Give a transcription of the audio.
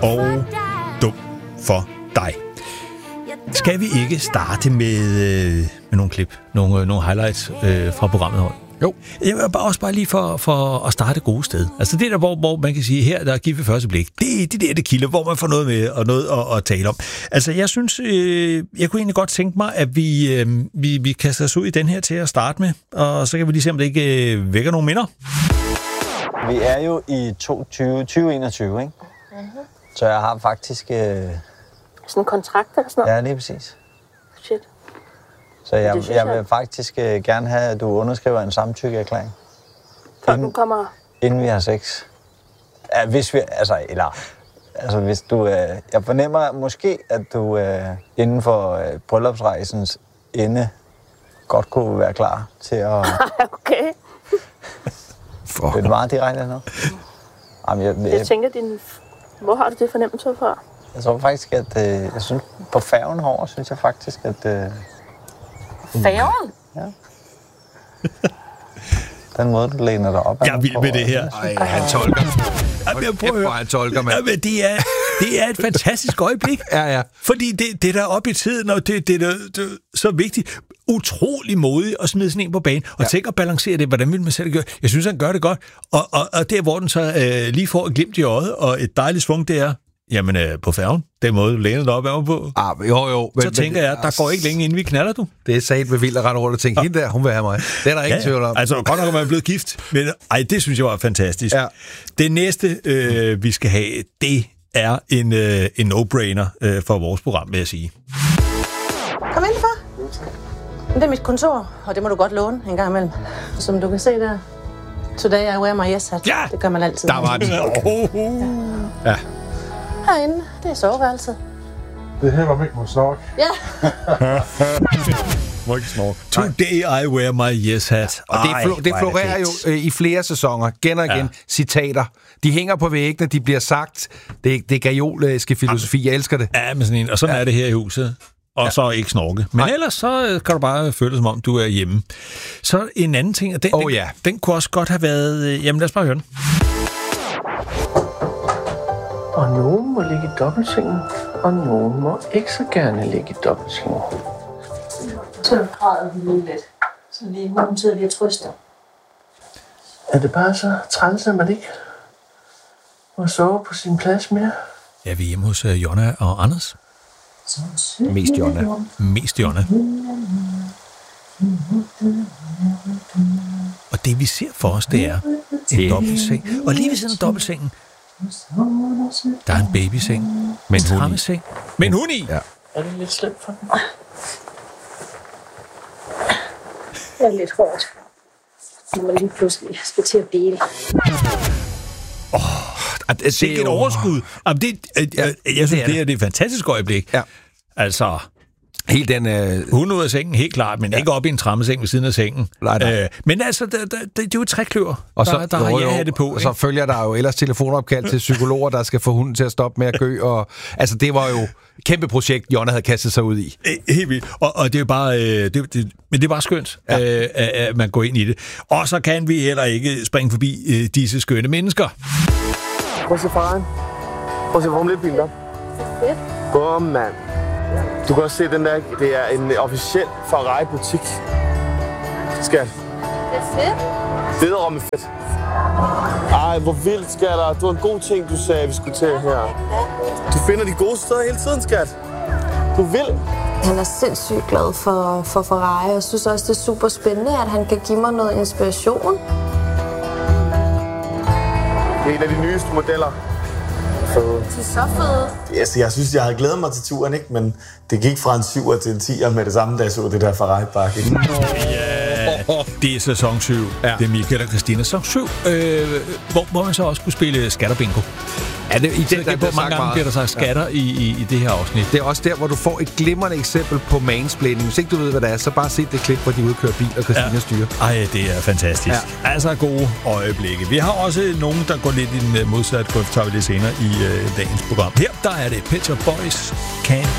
og dum for dig. Skal vi ikke starte med nogle klip, nogle highlights fra programmet her? Jo. Jeg vil også bare lige for at starte et gode sted. Altså det der, hvor man kan sige, her der er givet ved første blik, det kilder, hvor man får noget med og noget at tale om. Altså jeg synes, jeg kunne egentlig godt tænke mig, at vi kaster os ud i den her til at starte med, og så kan vi lige se, om det ikke vækker nogle minder. Vi er jo i 2021, ikke? Mm-hmm. Så jeg har faktisk... Sådan en kontrakt eller sådan noget? Ja, lige præcis. Shit. Så jeg vil faktisk gerne have, at du underskriver en samtykkeerklæring. Før du kommer... Inden vi har sex. Ja, hvis vi... Altså, hvis du... jeg fornemmer måske, at du inden for bryllupsrejsens ende godt kunne være klar til at... Okay. Det er meget direkte nu. Jamen, jeg tænker, hvor har du det fornemmelse fra? Jeg tror faktisk, at jeg synes, på færgen herovre, synes jeg faktisk, at... Færgen? Ja. Den måde, du læner dig op. Jeg er vild med det her. Ej, han tolker. Han tolker, mand. Jamen, det er et fantastisk øjeblik. Ja. Fordi det der er oppe i tiden, og det er så vigtigt. Utrolig modig at smide sådan en på banen. Og tænk at balancere det. Hvordan vil man selv gøre? Jeg synes, han gør det godt. Og der, hvor den så lige får et glimt i øjet, og et dejligt svung, det er... Jamen, på færgen. Den måde, du læner dig op på. Jo. Så tænker jeg, der går ikke længe, inden vi knaller, du. Det er sat med vildt at rende rundt og tænke, hende der, hun vil have mig. Det er der ingen tvivl om. Altså, godt nok, at man er blevet gift. Men det synes jeg var fantastisk. Ja. Det næste, vi skal have, det er en no-brainer for vores program, vil jeg sige. Kom ind, far. Det er mit kontor, og det må du godt låne en gang imellem. Som du kan se der. Today I wear my yes hat. Ja! Det gør man altid. Der var den. Ja. Herinde, det er soveværelset. Det her var mig ikke må snorke. Ja. Må ikke snorke. Today I wear my yes hat. Og det florerer jo i flere sæsoner, igen og igen, citater. De hænger på væggene, de bliver sagt. Det er gajolske filosofi, jeg elsker det. Ja, men sådan en, og sådan er det her i huset. Og så ikke snorke. Men ellers så kan du bare føle som om, du er hjemme. Så en anden ting, og den kunne også godt have været... jamen lad os bare høre den. Og nogen må ligge i dobbeltsengen, og nogen må ikke så gerne ligge i dobbeltsengen. Så græder vi lige lidt. Så lige hun sidder lige og trøster. Er det bare så træls, at man ikke må sove på sin plads mere? Ja, vi er hjemme hos Jonna og Anders. Mest Jonna. Og det vi ser for os, det er en dobbeltseng. Og lige ved siden af dobbeltsengen, der er en babyseng. Med en trammeseng. Med en hund i. Ja. Er det lidt slemt for den? Det er lidt hårdt. Når man lige pludselig skal til at dele. Det er et overskud. Jeg synes, det er et fantastisk øjeblik. Ja. Altså... Helt den... Hun ud af sengen, helt klart, men ikke op i en trammeseng ved siden af sengen. Nej. Men altså, det er jo et trækløver, og så, der har jeg det på. Og så følger der jo ellers telefonopkald til psykologer, der skal få hunden til at stoppe med at gø. Og, altså, det var jo et kæmpe projekt, Jonna havde kastet sig ud i. Helt vildt. Og det er jo bare... men det er bare skønt, at man går ind i det. Og så kan vi heller ikke springe forbi disse skønne mennesker. Prøv at se faren. Prøv at se Formel 1-bilen der. Fedt. Bum, mand. Du kan også se den der, det er en officiel Ferrari-butik. Skat. Det er fedt. Det er rumme fedt. Ej, hvor vildt, skatter. Det var en god ting, du sagde, vi skulle til her. Du finder de gode steder hele tiden, skat. Du vil. Han er sindssygt glad for Ferrari. Jeg synes også, det er super spændende, at han kan give mig noget inspiration. Det er en af de nyeste modeller. De er så fede. Altså, jeg synes, jeg havde glædet mig til turen, ikke? Men det gik fra en 7'er til en 10'er med det samme, da jeg så det der Ferrari-bakke. Det er sæson 7. Ja. Det er Michael og Christina sæson 7, hvor man så også kunne spille skatterbingo. Ja, hvor mange gange bliver der sagt skatter i det her afsnit. Det er også der, hvor du får et glimrende eksempel på mansplaining. Hvis ikke du ved, hvad det er, så bare se det klip, hvor de udkører bil, og Christina styrer. Ej, det er fantastisk. Ja. Altså gode øjeblikke. Vi har også nogen, der går lidt i den modsatte grøft, tager vi det senere i dagens program. Her, der er det Pet Shop Boys, Can't